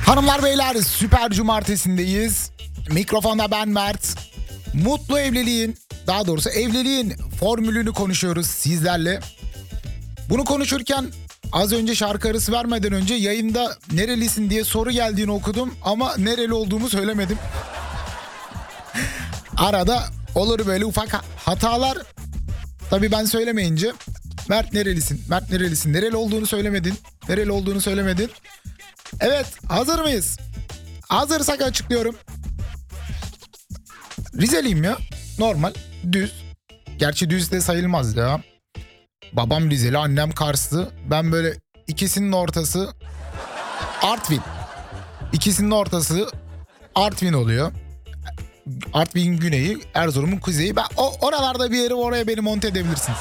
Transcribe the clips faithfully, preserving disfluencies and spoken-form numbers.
Hanımlar beyler, süper cumartesindeyiz. Mikrofonda ben Mert. Mutlu evliliğin, daha doğrusu evliliğin formülünü konuşuyoruz sizlerle. Bunu konuşurken az önce şarkı arası vermeden önce yayında nerelisin diye soru geldiğini okudum ama nereli olduğumu söylemedim. Arada olur böyle ufak hatalar. Tabii ben söylemeyince Mert nerelisin, Mert nerelisin, nereli olduğunu söylemedin, nereli olduğunu söylemedin. Evet, hazır mıyız? Hazırsak açıklıyorum. Rizeliyim ya. Normal, düz. Gerçi düz de sayılmaz ya. Babam Rizeli, annem Karslı. Ben böyle ikisinin ortası Artvin. İkisinin ortası Artvin oluyor. Artvin'in güneyi, Erzurum'un kuzeyi. Ben o oralarda bir yeri, oraya beni monte edebilirsiniz.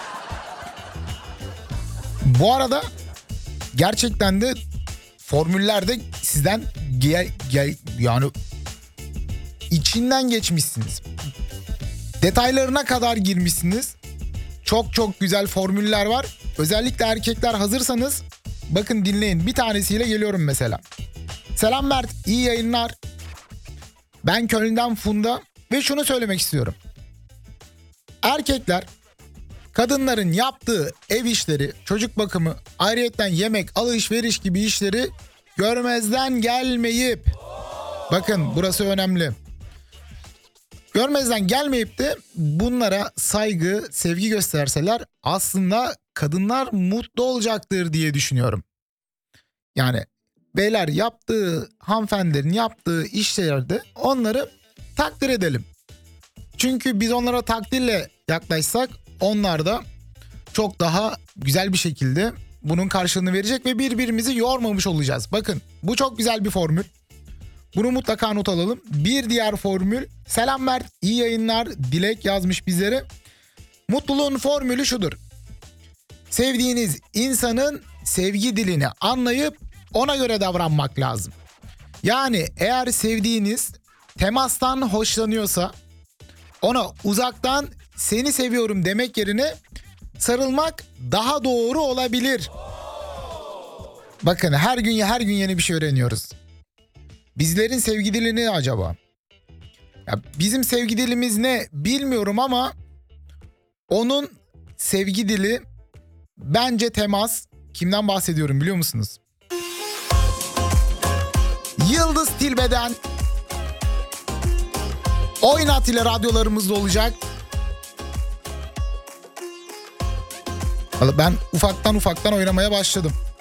Bu arada gerçekten de formüllerde sizden gel, gel yani içinden geçmişsiniz. Detaylarına kadar girmişsiniz. Çok çok güzel formüller var. Özellikle erkekler hazırsanız bakın dinleyin. Bir tanesiyle geliyorum mesela. Selam Mert, iyi yayınlar. Ben Köln'den Funda ve şunu söylemek istiyorum. Erkekler kadınların yaptığı ev işleri, çocuk bakımı, ayrıyetten yemek, alışveriş gibi işleri görmezden gelmeyip, bakın burası önemli. Görmezden gelmeyip de bunlara saygı, sevgi gösterseler aslında kadınlar mutlu olacaktır diye düşünüyorum. Yani beyler yaptığı, hanımefendilerin yaptığı işlerde onları takdir edelim. Çünkü biz onlara takdirle yaklaşsak onlar da çok daha güzel bir şekilde bunun karşılığını verecek ve birbirimizi yormamış olacağız. Bakın bu çok güzel bir formül. Bunu mutlaka not alalım. Bir diğer formül. Selam Mert, iyi yayınlar. Dilek yazmış bizlere. Mutluluğun formülü şudur. Sevdiğiniz insanın sevgi dilini anlayıp ona göre davranmak lazım. Yani eğer sevdiğiniz temastan hoşlanıyorsa ona uzaktan seni seviyorum demek yerine sarılmak daha doğru olabilir. Bakın her gün her gün yeni bir şey öğreniyoruz. Bizlerin sevgi dili ne acaba? Ya bizim sevgi dilimiz ne bilmiyorum ama onun sevgi dili bence temas. Kimden bahsediyorum biliyor musunuz? Yıldız Tilbe'den Oynat ile radyolarımızda olacak. Ben ufaktan ufaktan oynamaya başladım.